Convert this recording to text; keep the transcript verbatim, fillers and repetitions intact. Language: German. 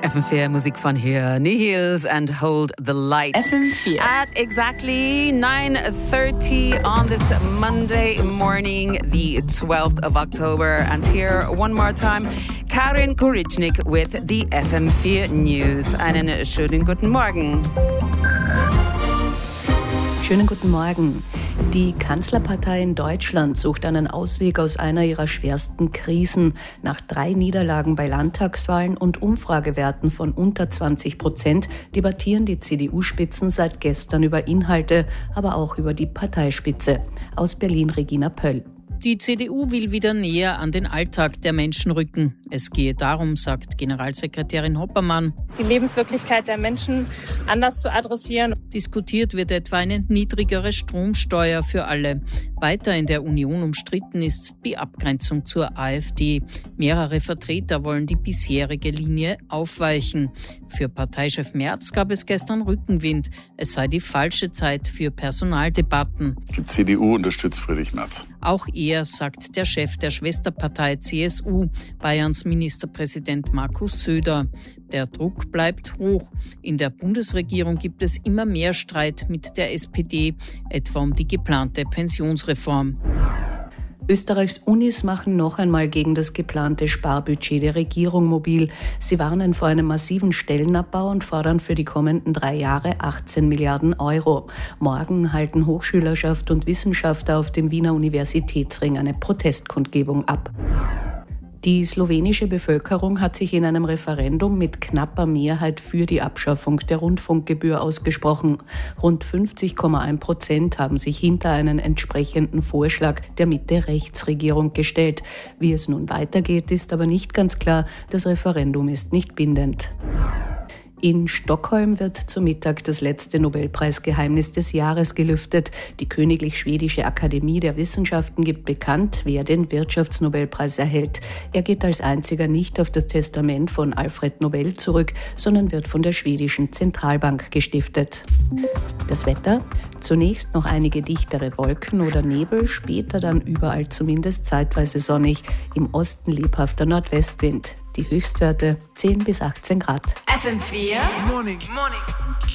F M vier Musik von hier, Nihils and Hold the Light. F M vier. At exactly nine thirty on this Monday morning, the twelfth of October. And here one more time, Karin Kuricznik with the F M vier News. Einen schönen guten Morgen. Schönen guten Morgen. Die Kanzlerpartei in Deutschland sucht einen Ausweg aus einer ihrer schwersten Krisen. Nach drei Niederlagen bei Landtagswahlen und Umfragewerten von unter zwanzig Prozent debattieren die C D U-Spitzen seit gestern über Inhalte, aber auch über die Parteispitze. Aus Berlin Regina Pöll. Die C D U will wieder näher an den Alltag der Menschen rücken. Es gehe darum, sagt Generalsekretärin Hoppermann, die Lebenswirklichkeit der Menschen anders zu adressieren. Diskutiert wird etwa eine niedrigere Stromsteuer für alle. Weiter in der Union umstritten ist die Abgrenzung zur AfD. Mehrere Vertreter wollen die bisherige Linie aufweichen. Für Parteichef Merz gab es gestern Rückenwind. Es sei die falsche Zeit für Personaldebatten. Die C D U unterstützt Friedrich Merz. Auch er, sagt der Chef der Schwesterpartei C S U, Bayerns Ministerpräsident Markus Söder. Der Druck bleibt hoch. In der Bundesregierung gibt es immer mehr Streit mit der S P D, etwa um die geplante Pensionsreform. Österreichs Unis machen noch einmal gegen das geplante Sparbudget der Regierung mobil. Sie warnen vor einem massiven Stellenabbau und fordern für die kommenden drei Jahre achtzehn Milliarden Euro. Morgen halten Hochschülerschaft und Wissenschaftler auf dem Wiener Universitätsring eine Protestkundgebung ab. Die slowenische Bevölkerung hat sich in einem Referendum mit knapper Mehrheit für die Abschaffung der Rundfunkgebühr ausgesprochen. Rund fünfzig Komma eins Prozent haben sich hinter einen entsprechenden Vorschlag der Mitte-Rechts-Regierung gestellt. Wie es nun weitergeht, ist aber nicht ganz klar. Das Referendum ist nicht bindend. In Stockholm wird zu Mittag das letzte Nobelpreisgeheimnis des Jahres gelüftet. Die Königlich Schwedische Akademie der Wissenschaften gibt bekannt, wer den Wirtschaftsnobelpreis erhält. Er geht als einziger nicht auf das Testament von Alfred Nobel zurück, sondern wird von der schwedischen Zentralbank gestiftet. Das Wetter? Zunächst noch einige dichtere Wolken oder Nebel, später dann überall zumindest zeitweise sonnig. Im Osten lebhafter Nordwestwind. Die Höchstwerte zehn bis achtzehn Grad. F M vier Morning. Morning.